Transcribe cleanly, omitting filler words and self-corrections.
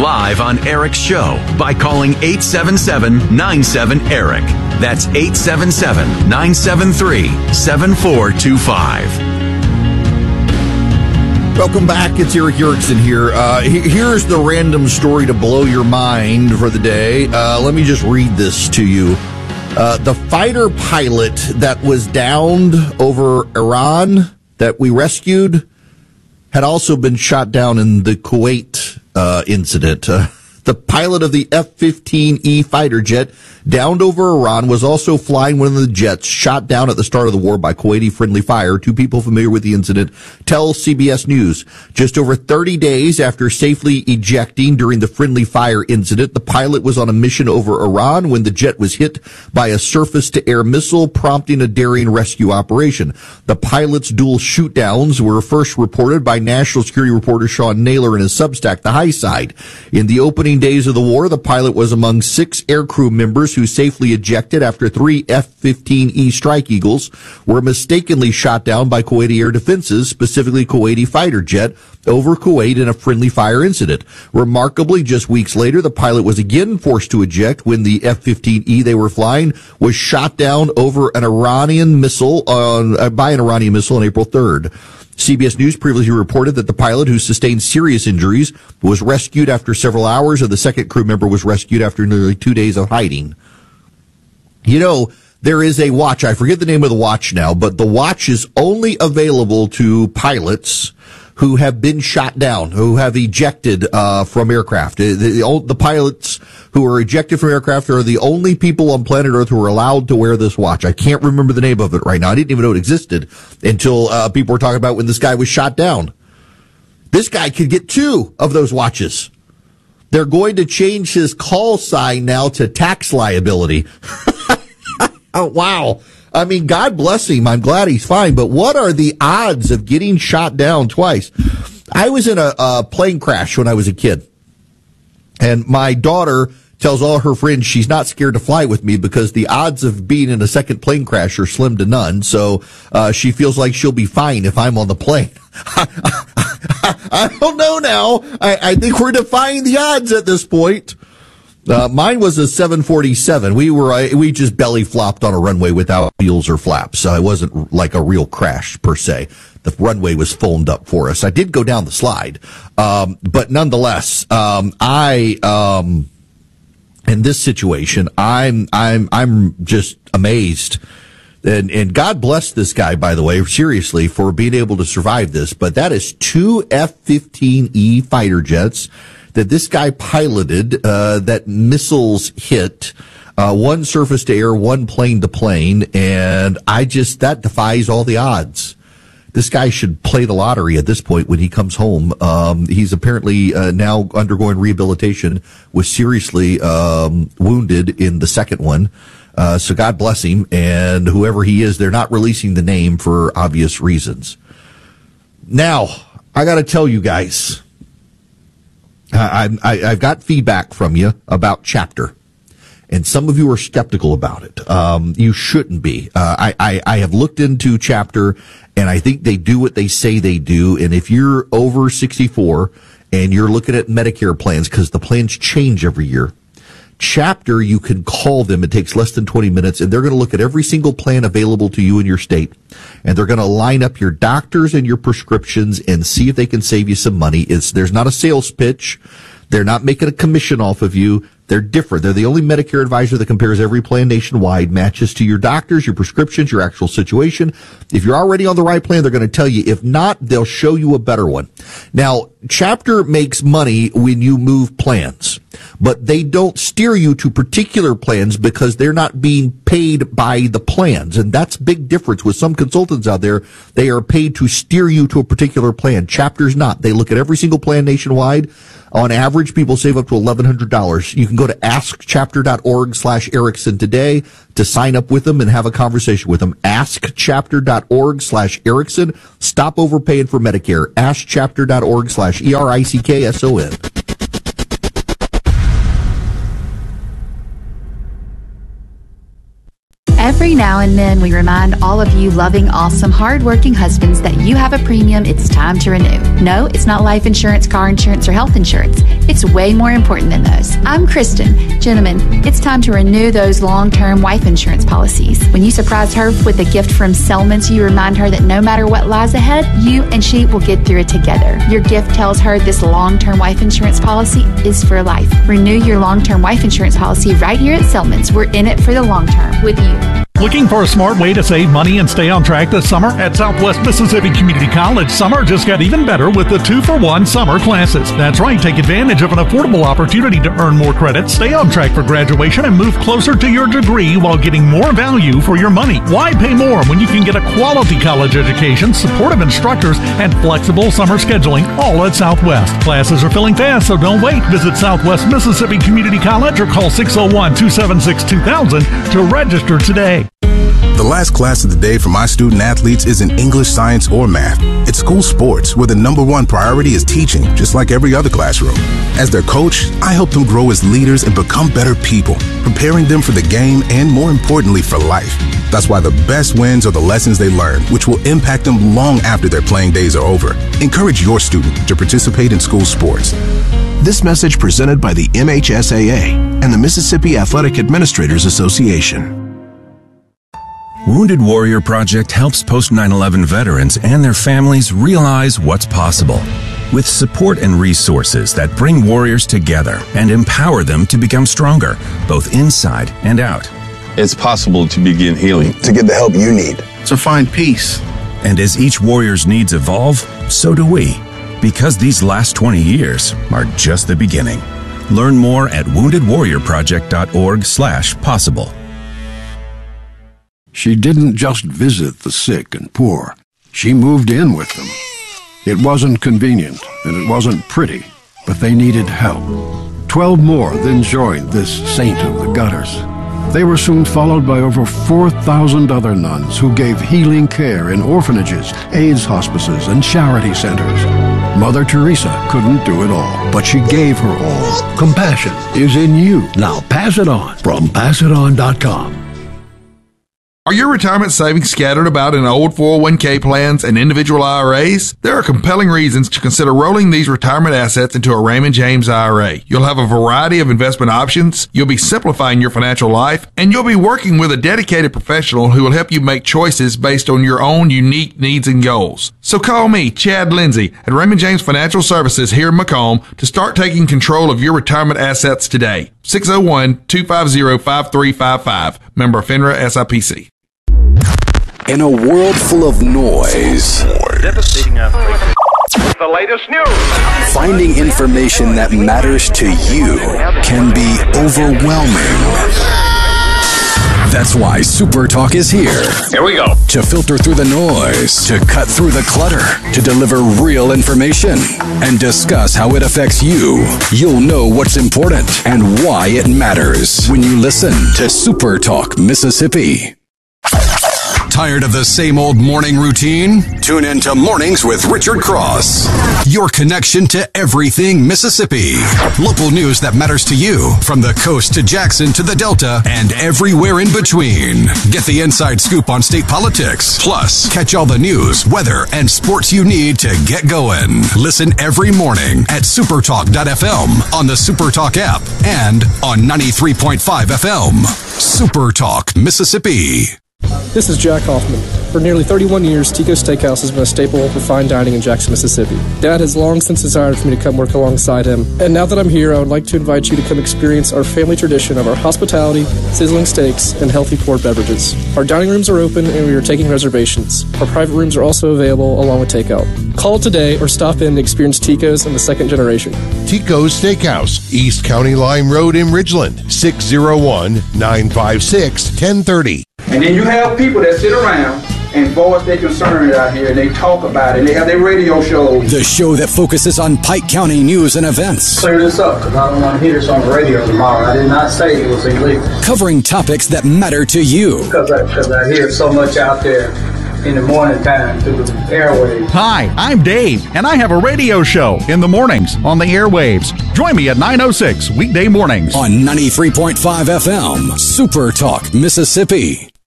live on Eric's show by calling 877-97-ERIC. That's 877-973-7425. Welcome back. It's Eric Erickson here. Here's the random story to blow your mind for the day. Let me just read this to you. The fighter pilot that was downed over Iran that we rescued had also been shot down in the Kuwait incident. The pilot of the F-15E fighter jet downed over Iran was also flying one of the jets shot down at the start of the war by Kuwaiti friendly fire. Two people familiar with the incident tell CBS News. Just over 30 days after safely ejecting during the friendly fire incident, the pilot was on a mission over Iran when the jet was hit by a surface-to-air missile, prompting a daring rescue operation. The pilot's dual shootdowns were first reported by national security reporter Sean Naylor in his Substack, The High Side. In the opening days of the war, the pilot was among 6 aircrew members who safely ejected after 3 F-15E Strike Eagles were mistakenly shot down by Kuwaiti air defenses, specifically Kuwaiti fighter jet, over Kuwait in a friendly fire incident. Remarkably, just weeks later, the pilot was again forced to eject when the F-15E they were flying was shot down over an Iranian missile by an Iranian missile on April 3rd. CBS News previously reported that the pilot, who sustained serious injuries, was rescued after several hours, and the second crew member was rescued after nearly 2 days of hiding. You know, there is a watch. I forget the name of the watch now, but the watch is only available to pilots who have been shot down, who have ejected from aircraft. The pilots who are ejected from aircraft are the only people on planet Earth who are allowed to wear this watch. I can't remember the name of it right now. I didn't even know it existed until people were talking about when this guy was shot down. This guy could get 2 of those watches. They're going to change his call sign now to tax liability. Oh, wow. I mean, God bless him. I'm glad he's fine. But what are the odds of getting shot down twice? I was in a plane crash when I was a kid. And my daughter tells all her friends she's not scared to fly with me because the odds of being in a second plane crash are slim to none. So she feels like she'll be fine if I'm on the plane. I don't know now. I think we're defying the odds at this point. Mine was a 747. We just belly flopped on a runway without wheels or flaps. It wasn't like a real crash per se. The runway was foamed up for us. I did go down the slide. But nonetheless, in this situation, I'm just amazed. And God bless this guy, by the way, seriously, for being able to survive this. But that is 2 F-15E fighter jets that this guy piloted, that missiles hit, one surface to air, one plane to plane, and that defies all the odds. This guy should play the lottery at this point when he comes home. He's apparently now undergoing rehabilitation, was seriously wounded in the second one. So God bless him, and whoever he is, they're not releasing the name for obvious reasons. Now, I got to tell you guys, I've got feedback from you about Chapter, and some of you are skeptical about it. You shouldn't be. I have looked into Chapter, and I think they do what they say they do. And if you're over 64 and you're looking at Medicare plans, because the plans change every year, Chapter, you can call them. It takes less than 20 minutes, and they're going to look at every single plan available to you in your state, and they're going to line up your doctors and your prescriptions and see if they can save you some money. There's not a sales pitch. They're not making a commission off of you. They're different. They're the only Medicare advisor that compares every plan nationwide, matches to your doctors, your prescriptions, your actual situation. If you're already on the right plan, they're going to tell you. If not, they'll show you a better one. Now, Chapter makes money when you move plans, but they don't steer you to particular plans because they're not being paid by the plans. And that's a big difference with some consultants out there. They are paid to steer you to a particular plan. Chapter's not. They look at every single plan nationwide. On average, people save up to $1,100. You can go to askchapter.org/Erickson today to sign up with them and have a conversation with them. Askchapter.org/Erickson. Stop overpaying for Medicare. Askchapter.org/ERICKSON. Every now and then, we remind all of you loving, awesome, hardworking husbands that you have a premium it's time to renew. No, it's not life insurance, car insurance, or health insurance. It's way more important than those. I'm Kristen. Gentlemen, it's time to renew those long-term wife insurance policies. When you surprise her with a gift from Selman's, you remind her that no matter what lies ahead, you and she will get through it together. Your gift tells her this long-term wife insurance policy is for life. Renew your long-term wife insurance policy right here at Selman's. We're in it for the long term with you. Looking for a smart way to save money and stay on track this summer? At Southwest Mississippi Community College, summer just got even better with the 2-for-1 summer classes. That's right, take advantage of an affordable opportunity to earn more credits, stay on track for graduation, and move closer to your degree while getting more value for your money. Why pay more when you can get a quality college education, supportive instructors, and flexible summer scheduling, all at Southwest? Classes are filling fast, so don't wait. Visit Southwest Mississippi Community College or call 601-276-2000 to register today. The last class of the day for my student athletes isn't English, science, or math. It's school sports, where the number one priority is teaching, just like every other classroom. As their coach, I help them grow as leaders and become better people, preparing them for the game and, more importantly, for life. That's why the best wins are the lessons they learn, which will impact them long after their playing days are over. Encourage your student to participate in school sports. This message presented by the MHSAA and the Mississippi Athletic Administrators Association. Wounded Warrior Project helps post 9/11 veterans and their families realize what's possible. With support and resources that bring warriors together and empower them to become stronger, both inside and out. It's possible to begin healing. To get the help you need. To find peace. And as each warrior's needs evolve, so do we. Because these last 20 years are just the beginning. Learn more at woundedwarriorproject.org/possible. She didn't just visit the sick and poor. She moved in with them. It wasn't convenient, and it wasn't pretty, but they needed help. 12 more then joined this saint of the gutters. They were soon followed by over 4,000 other nuns who gave healing care in orphanages, AIDS hospices, and charity centers. Mother Teresa couldn't do it all, but she gave her all. Compassion is in you. Now pass it on from passiton.com. Are your retirement savings scattered about in old 401k plans and individual IRAs? There are compelling reasons to consider rolling these retirement assets into a Raymond James IRA. You'll have a variety of investment options, you'll be simplifying your financial life, and you'll be working with a dedicated professional who will help you make choices based on your own unique needs and goals. So call me, Chad Lindsay, at Raymond James Financial Services here in Macomb to start taking control of your retirement assets today. 601-250-5355. Member FINRA SIPC. In a world full of noise, devastating earthquake. The latest news. Finding information that matters to you can be overwhelming. That's why Super Talk is here. Here we go. To filter through the noise, to cut through the clutter, to deliver real information, and discuss how it affects you. You'll know what's important and why it matters when you listen to Super Talk Mississippi. Tired of the same old morning routine? Tune in to Mornings with Richard Cross. Your connection to everything Mississippi. Local news that matters to you, from the coast to Jackson to the Delta and everywhere in between. Get the inside scoop on state politics. Plus, catch all the news, weather, and sports you need to get going. Listen every morning at supertalk.fm, on the Supertalk app, and on 93.5 FM. Supertalk Mississippi. This is Jack Hoffman. For nearly 31 years, Tico's Steakhouse has been a staple of fine dining in Jackson, Mississippi. Dad has long since desired for me to come work alongside him. And now that I'm here, I would like to invite you to come experience our family tradition of our hospitality, sizzling steaks, and healthy poured beverages. Our dining rooms are open and we are taking reservations. Our private rooms are also available along with takeout. Call today or stop in to experience Tico's in the second generation. Tico's Steakhouse, East County Line Road in Ridgeland, 601-956-1030. And then you have people that sit around and voice their concerns out here, and they talk about it, and they have their radio shows. The show that focuses on Pike County news and events. Clear this up, because I don't want to hear this on the radio tomorrow. I did not say it was illegal. Covering topics that matter to you. Because I hear so much out there in the morning time through the airwaves. Hi, I'm Dave, and I have a radio show in the mornings on the airwaves. Join me at 9:06 weekday mornings on 93.5 FM, Super Talk Mississippi.